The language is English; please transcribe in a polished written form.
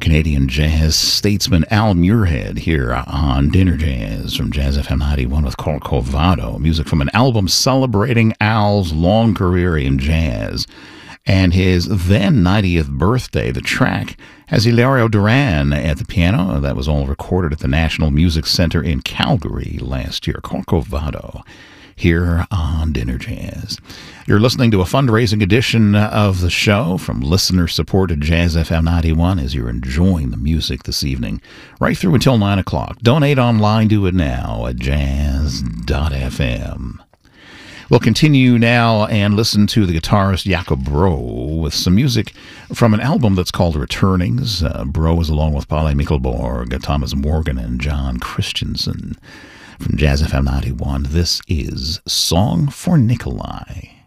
Canadian jazz statesman Al Muirhead here on Dinner Jazz from Jazz FM 91 with Corcovado. Music from an album celebrating Al's long career in jazz and his then 90th birthday. The track has Hilario Duran at the piano. That was all recorded at the National Music Center in Calgary last year. Corcovado here on Dinner Jazz. You're listening to a fundraising edition of the show from listener-supported Jazz FM 91 as you're enjoying the music this evening, right through until 9 o'clock. Donate online, do it now at jazz.fm. We'll continue now and listen to the guitarist Jakob Bro with some music from an album that's called Returnings. Bro is along with Palle Mikkelborg, Thomas Morgan, and John Christensen. From Jazz FM 91, this is Song for Nikolai.